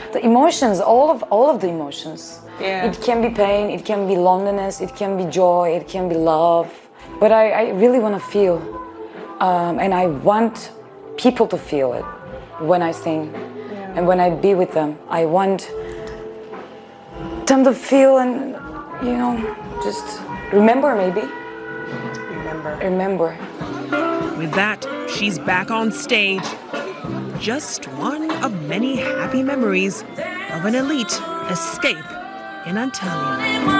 the emotions, all of the emotions. Yeah. It can be pain, it can be loneliness, it can be joy, it can be love. But I really want to feel, and I want people to feel it when I sing, and when I be with them. I want them to feel and, you know, just remember maybe. Remember. With that, she's back on stage. Just one of many happy memories of an elite escape in Antalya.